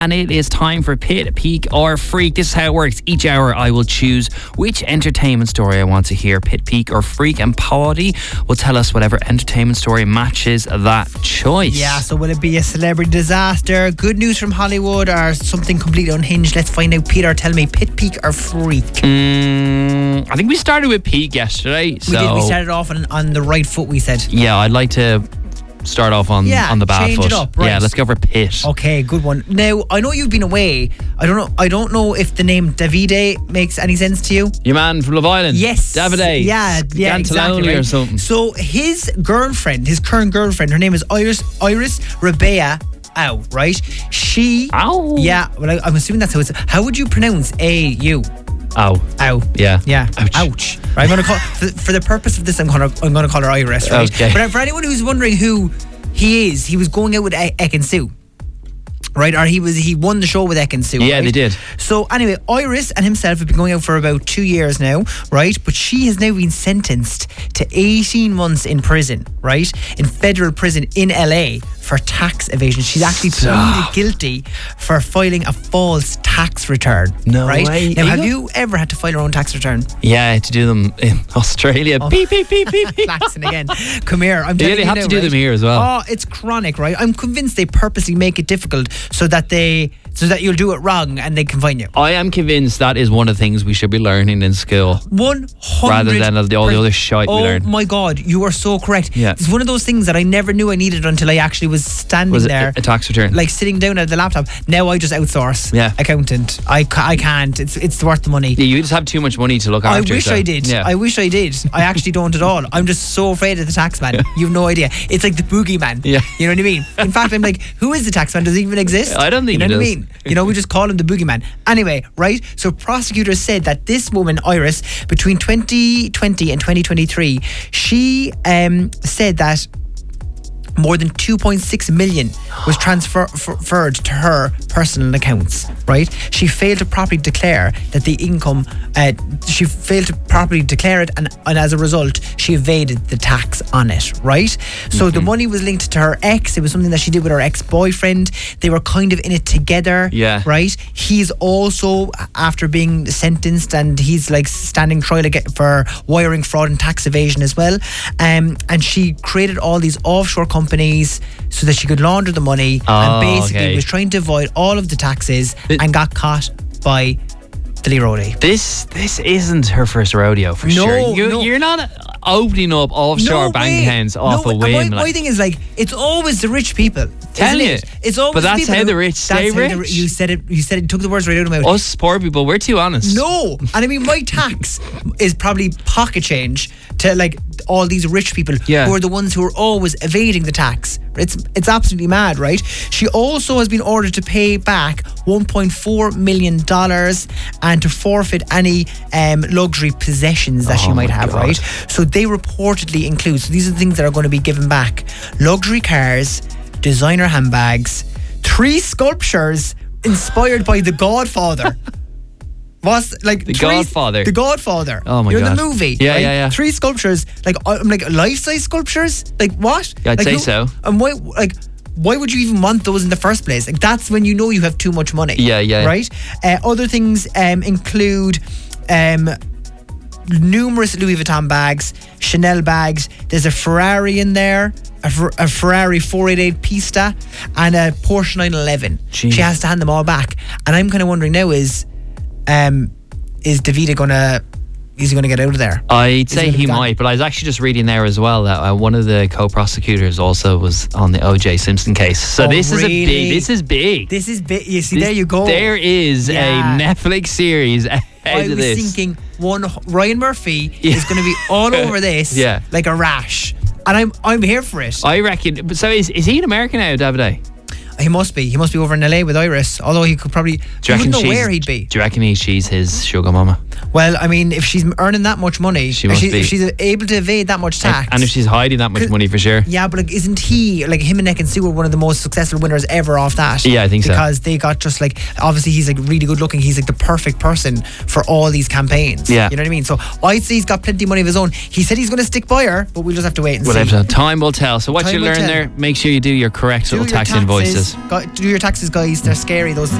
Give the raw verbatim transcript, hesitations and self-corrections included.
And it is time for Pit, Peak or Freak. This is how it works. Each hour I will choose which entertainment story I want to hear. Pit, Peak or Freak. And Paddy will tell us whatever entertainment story matches that choice. Yeah, so will it be a celebrity disaster, good news from Hollywood, or something completely unhinged? Let's find out. Peter, tell me, Pit, Peak or Freak? Mm, I think we started with Peak yesterday. So we did. We started off on, on the right foot, we said. Yeah, I'd like to start off on, yeah, on the bad change foot. It up, right. Yeah, let's go for Pit. Okay, good one. Now, I know you've been away. I don't know I don't know if the name Davide makes any sense to you. Your man from Love Island? Yes. Davide. Yeah, yeah, exactly, right? Or something. So his girlfriend, his current girlfriend, her name is Iris Iris Rabea Au, right? She Ow. Yeah, well, I, I'm assuming that's how it's. How would you pronounce A U? Ow. Ow. Yeah. Yeah. Ouch. Ouch. Right, I'm gonna call for, for the purpose of this. I'm gonna I'm gonna call her Iris. Right. Okay. But for anyone who's wondering who he is, he was going out with e- Ekin-Su. Right, or he was he won the show with Ekin-Su. Yeah, right? they did. So anyway, Iris and himself have been going out for about two years now, right? But she has now been sentenced to eighteen months in prison, right? In federal prison in L A for tax evasion. She's actually pleaded guilty for filing a false tax return. No right? way. Now, have you ever had to file your own tax return? Yeah, to do them in Australia. Oh. Beep, beep, beep, beep, beep. Flaxing again. Come here. I'm Yeah, telling they you have now, to do right? them here as well. Oh, it's chronic, right? I'm convinced they purposely make it difficult so that they so that you'll do it wrong and they can find you. I am convinced that is one of the things we should be learning in school. One hundred Rather than all the other shite we Oh learn. my God, you are so correct. Yeah. It's one of those things that I never knew I needed until I actually was standing Was it there. a, a tax return? Like sitting down at the laptop. Now I just outsource. Yeah. Accountant. I, ca- I can't. It's it's worth the money. Yeah, you just have too much money to look I after. wish so, I did. Yeah. I wish I did. I actually don't at all. I'm just so afraid of the tax man. You've no idea. It's like the boogeyman. Yeah. You know what I mean? In fact, I'm like, who is the tax man? Does he even exist? I don't think You know he what I does. mean? You know, we just call him the boogeyman. Anyway, right? So prosecutors said that this woman, Iris, between twenty twenty and twenty twenty-three, she um, said that more than two point six million was transfer- transferred to her personal accounts, right? She failed to properly declare that the income, uh, she failed to properly declare it, and, and as a result, she evaded the tax on it, right? So Mm-hmm. the money was linked to her ex. It was something that she did with her ex-boyfriend. They were kind of in it together, Yeah. right? He's also, after being sentenced, and he's like standing trial again for wiring fraud and tax evasion as well. Um, and she created all these offshore companies so that she could launder the money, Oh, and basically okay. was trying to avoid all of the taxes It- and got caught by the Lee Roddy. This this isn't her first rodeo for No, sure. You, no. You're not opening up offshore No bank way. accounts off no, a and whim. My, like. my thing is like, it's always the rich people. Tell isn't you. it? It's always But the that's people how who- the rich stay that's how the- rich. you said it. You said it. Took the words right out of my mouth. Us poor people, we're too honest. No, and I mean my tax is probably pocket change to like all these rich people Yeah. who are the ones who are always evading the tax. It's it's absolutely mad, right? She also has been ordered to pay back one point four million dollars and to forfeit any um, luxury possessions that she Oh might my have, God. right? So they reportedly include. So these are the things that are going to be given back: luxury cars, designer handbags, three sculptures inspired by The Godfather. Was like The three- Godfather. The Godfather. Oh my You're in God. the movie. Yeah, right? yeah, yeah. Three sculptures. Like I'm like life-size sculptures. Like what? Yeah, I'd like, say who- so. And why? Like why would you even want those in the first place? Like that's when you know you have too much money. Yeah, yeah. Right. Uh, other things um, include. Um, numerous Louis Vuitton bags, Chanel bags. There's a Ferrari in there, a, Fer- a Ferrari four eighty-eight Pista, and a Porsche nine eleven. Jeez. She has to hand them all back, and I'm kind of wondering now: is um, is Davide gonna? Is he gonna get out of there? I'd Is say gonna he be gone? might, but I was actually just reading there as well that uh, one of the co-prosecutors also was on the O J Simpson case. So Oh, this is a really? big. This is big. This is big. You see, This- there you go. There is Yeah. a Netflix series out I of was this. thinking one Ryan Murphy Yeah. is going to be all over this, Yeah. like a rash, and I'm I'm here for it. I reckon. But so is is he an American now, Davide? He must be. He must be over in L A with Iris. Although he could probably. Do You you reckon wouldn't know she's, where he'd be. Do you reckon he, she's his sugar mama? Well, I mean, if she's earning that much money, She if, must she, be. if she's able to evade that much tax, And if she's hiding that much 'Cause- money for sure. yeah, but like, isn't he like him and Ekin-Su were one of the most successful winners ever off that? Yeah, I think so. because they got just like obviously he's like really good looking. He's like the perfect person for all these campaigns. Yeah. you know what I mean. So I'd say he's got plenty of money of his own. He said he's going to stick by her, but we'll just have to wait and Well, see. time will tell. So what Time you will learn tell. there, make sure you do your correct Do little your tax taxes. invoices. Gu- Do your taxes, guys. They're scary. Those